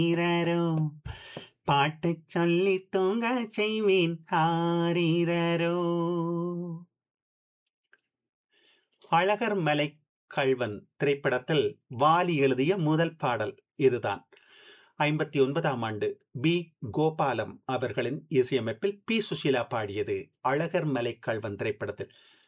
ஈரரோ பாட்டுச் சொல்லி தூங்கச் செய்வேன் ஆரீரரோ. அழகர் மலை கள்வன் திரைப்படத்தில் வாலி எழுதிய முதல் பாடல் இதுதான். 59ஆம் ஆண்டு பி கோபாலம் அவர்களின் இசையமைப்பில் பி சுஷீலா பாடியது அழகர் மலை கள்வன் திரைப்படத்தில்.